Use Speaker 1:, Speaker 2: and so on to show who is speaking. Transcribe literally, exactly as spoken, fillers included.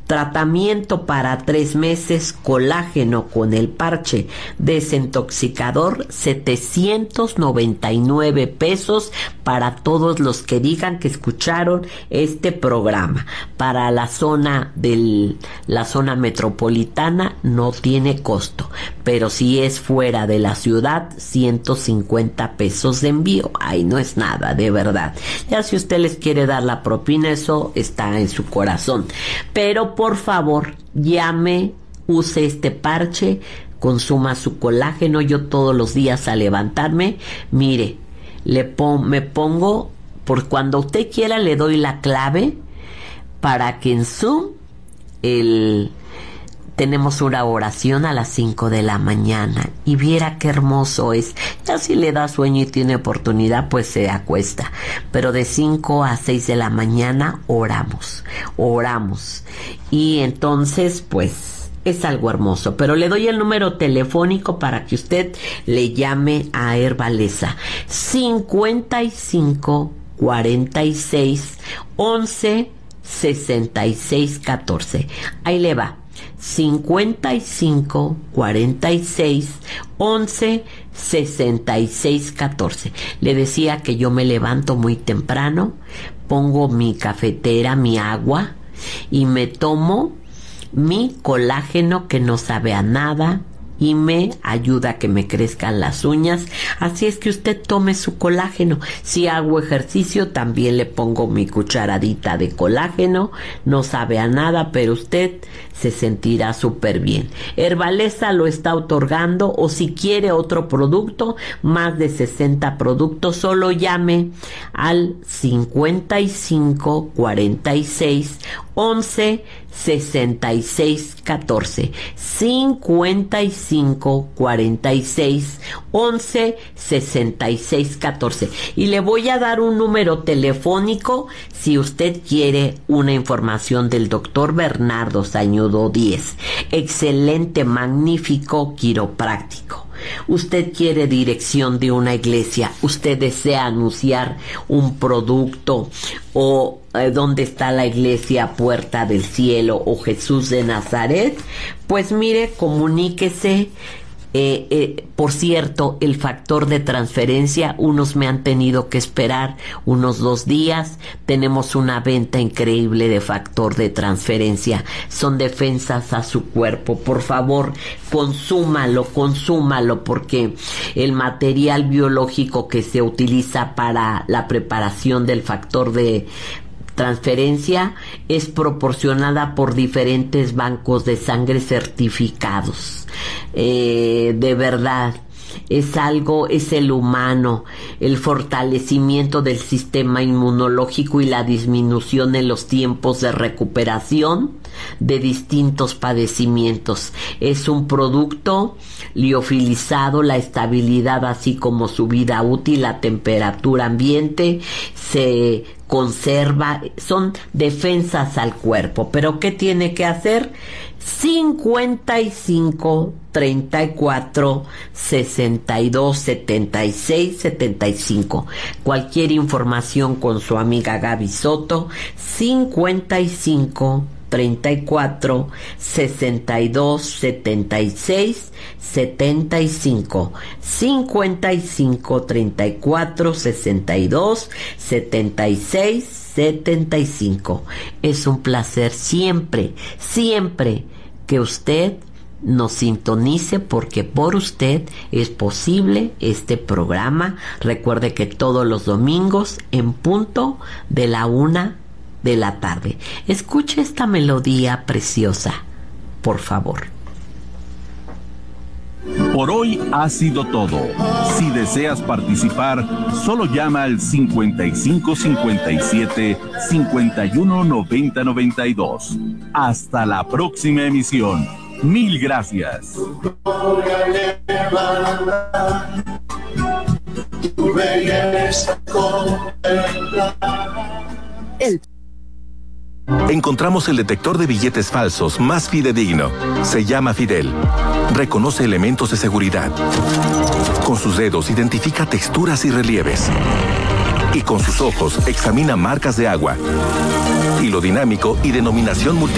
Speaker 1: Tratamiento para tres meses, colágeno con el parche desintoxicador, setecientos noventa y nueve pesos para todos los que digan que escucharon este programa. Para la zona del, la zona metropolitana no tiene costo, pero si es fuera de la ciudad, ciento cincuenta pesos de envío. Ay, no es nada, de verdad. Ya si usted les quiere dar la propina, eso está en su corazón. Pero por favor, llame, use este parche, consuma su colágeno. Yo todos los días al levantarme, mire, le pon, me pongo, por cuando usted quiera le doy la clave para que en Zoom el... tenemos una oración a las cinco de la mañana y viera qué hermoso es. Ya si le da sueño y tiene oportunidad, pues se acuesta. Pero de cinco a seis de la mañana oramos, oramos. Y entonces, pues, es algo hermoso. Pero le doy el número telefónico para que usted le llame a Herbaleza. cincuenta y cinco, cuarenta y seis, once, sesenta y seis, catorce. Ahí le va. cincuenta y cinco, cuarenta y seis, once, sesenta y seis, catorce. Le decía que yo me levanto muy temprano, pongo mi cafetera, mi agua y me tomo mi colágeno que no sabe a nada y me ayuda a que me crezcan las uñas. Así es que usted tome su colágeno. Si hago ejercicio, también le pongo mi cucharadita de colágeno. No sabe a nada, pero usted se sentirá súper bien. Herbaleza lo está otorgando, o si quiere otro producto, más de sesenta productos, solo llame al cincuenta y cinco, cuarenta y seis, once, sesenta y seis, catorce. cincuenta y cinco, cuarenta y seis, once, sesenta y seis, catorce. Y le voy a dar un número telefónico si usted quiere una información del doctor Bernardo Sañudo Díez. Excelente, magnífico quiropráctico. Usted quiere dirección de una iglesia, usted desea anunciar un producto, o eh, dónde está la iglesia Puerta del Cielo o Jesús de Nazaret, pues mire, comuníquese. Eh, eh, por cierto, el factor de transferencia, unos me han tenido que esperar unos dos días. Tenemos una venta increíble de factor de transferencia. Son defensas a su cuerpo. Por favor, consúmalo, consúmalo, porque el material biológico que se utiliza para la preparación del factor de transferencia es proporcionada por diferentes bancos de sangre certificados. Eh, de verdad, es algo, es el humano, el fortalecimiento del sistema inmunológico y la disminución en los tiempos de recuperación de distintos padecimientos. Es un producto liofilizado, la estabilidad así como su vida útil, la temperatura ambiente se conserva, son defensas al cuerpo. Pero ¿qué tiene que hacer? cincuenta y cinco, treinta y cuatro, sesenta y dos, setenta y seis, setenta y cinco. Cualquier información con su amiga Gaby Soto. cincuenta y cinco, treinta y cuatro, sesenta y dos, setenta y seis, setenta y cinco. cincuenta y cinco, treinta y cuatro, sesenta y dos, setenta y seis, setenta y cinco. Es un placer siempre, siempre que usted nos sintonice, porque por usted es posible este programa. Recuerde que todos los domingos en punto de la una de la tarde. Escuche esta melodía preciosa, por favor.
Speaker 2: Por hoy ha sido todo. Si deseas participar, solo llama al cincuenta y cinco, cincuenta y siete, cincuenta y uno, noventa, noventa y dos. Hasta la próxima emisión. Mil gracias.
Speaker 3: El Encontramos el detector de billetes falsos más fidedigno. Se llama Fidel. Reconoce elementos de seguridad. Con sus dedos identifica texturas y relieves. Y con sus ojos examina marcas de agua, hilo dinámico y denominación multiple.